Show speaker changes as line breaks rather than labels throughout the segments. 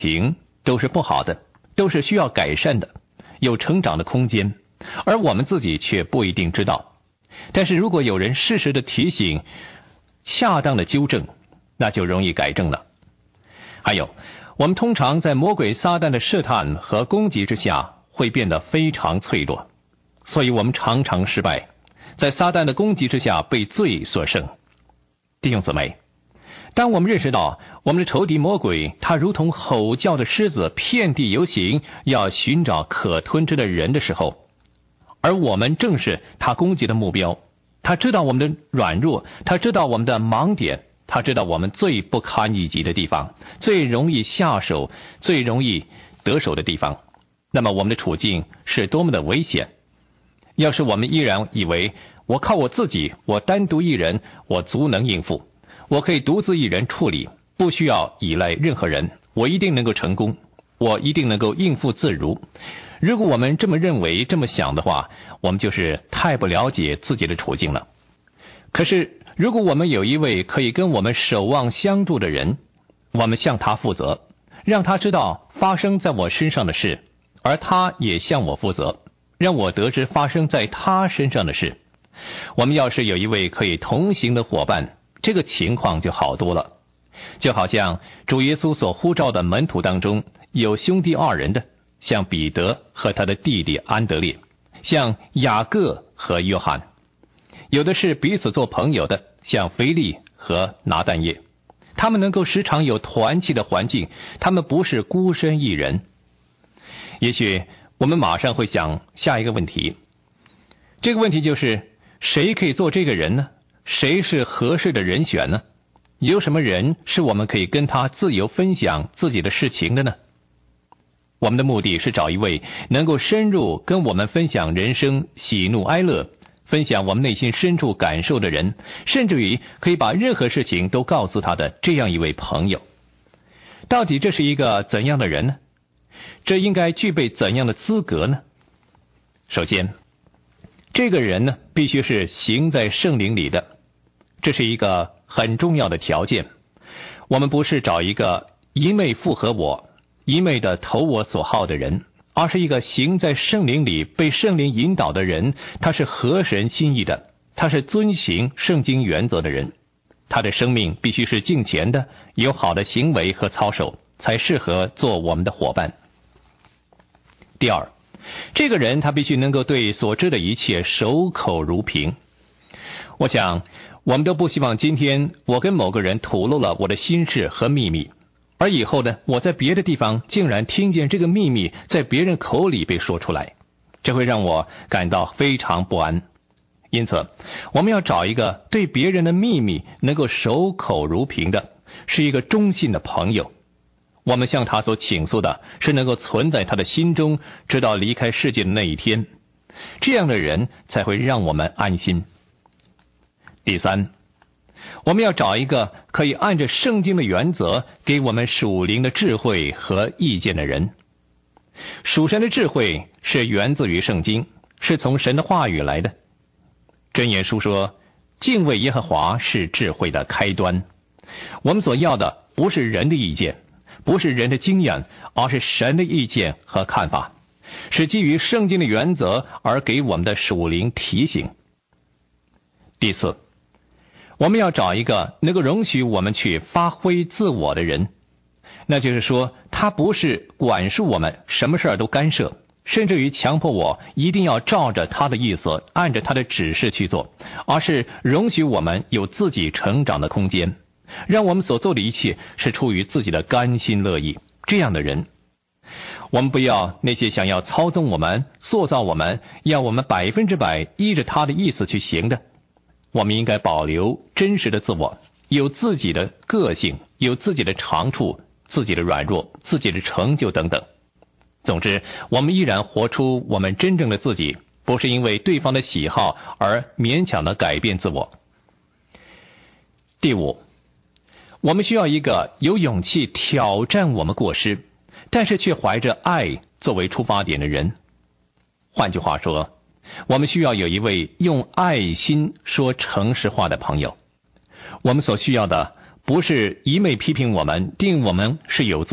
情都是不好的，都是需要改善的，有成长的空间，而我们自己却不一定知道。但是如果有人适时的提醒，恰当的纠正，那就容易改正了。还有，我们通常在魔鬼撒旦的试探和攻击之下，会变得非常脆弱，所以我们常常失败，在撒旦的攻击之下被罪所胜。弟兄姊妹，当我们认识到我们的仇敌魔鬼，他如同吼叫的狮子，遍地游行，要寻找可吞吃的人的时候，而我们正是他攻击的目标。他知道我们的软弱，他知道我们的盲点，他知道我们最不堪一击的地方，最容易下手，最容易得手的地方。那么我们的处境是多么的危险。要是我们依然以为我靠我自己，我单独一人，我足能应付，我可以独自一人处理，不需要依赖任何人，我一定能够成功，我一定能够应付自如。如果我们这么认为，这么想的话，我们就是太不了解自己的处境了。可是如果我们有一位可以跟我们守望相助的人，我们向他负责，让他知道发生在我身上的事，而他也向我负责，让我得知发生在他身上的事。我们要是有一位可以同行的伙伴，这个情况就好多了。就好像主耶稣所呼召的门徒当中，有兄弟二人的，像彼得和他的弟弟安德烈，像雅各和约翰；有的是彼此做朋友的，像腓利和拿但业。他们能够时常有团契的环境，他们不是孤身一人。也许我们马上会想下一个问题，这个问题就是谁可以做这个人呢？谁是合适的人选呢？有什么人是我们可以跟他自由分享自己的事情的呢？我们的目的是找一位能够深入跟我们分享人生喜怒哀乐，分享我们内心深处感受的人，甚至于可以把任何事情都告诉他的这样一位朋友。到底这是一个怎样的人呢？这应该具备怎样的资格呢？首先，这个人呢，必须是行在圣灵里的，这是一个很重要的条件。我们不是找一个一昧附合我，一昧的投我所好的人，而是一个行在圣灵里，被圣灵引导的人。他是合神心意的，他是遵行圣经原则的人，他的生命必须是敬虔的，有好的行为和操守，才适合做我们的伙伴。第二，这个人他必须能够对所知的一切守口如瓶。我想我们都不希望今天我跟某个人吐露了我的心事和秘密，而以后呢，我在别的地方竟然听见这个秘密在别人口里被说出来，这会让我感到非常不安。因此我们要找一个对别人的秘密能够守口如瓶的，是一个忠信的朋友。我们向他所倾诉的是能够存在他的心中，直到离开世界的那一天，这样的人才会让我们安心。第三，我们要找一个可以按着圣经的原则给我们属灵的智慧和意见的人。属神的智慧是源自于圣经，是从神的话语来的。箴言书说，敬畏耶和华是智慧的开端。我们所要的不是人的意见，不是人的经验，而是神的意见和看法，是基于圣经的原则而给我们的属灵提醒。第四，我们要找一个能够容许我们去发挥自我的人，那就是说，他不是管束我们，什么事儿都干涉，甚至于强迫我一定要照着他的意思，按着他的指示去做，而是容许我们有自己成长的空间，让我们所做的一切是出于自己的甘心乐意。这样的人，我们不要那些想要操纵我们、塑造我们，要我们100%依着他的意思去行的。我们应该保留真实的自我，有自己的个性，有自己的长处，自己的软弱，自己的成就等等。总之，我们依然活出我们真正的自己，不是因为对方的喜好而勉强的改变自我。第五，我们需要一个有勇气挑战我们过失，但是却怀着爱作为出发点的人。换句话说，我们需要有一位用爱心说诚实话的朋友。我们所需要的不是一昧批评我们，定我们是有罪，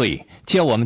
叫我们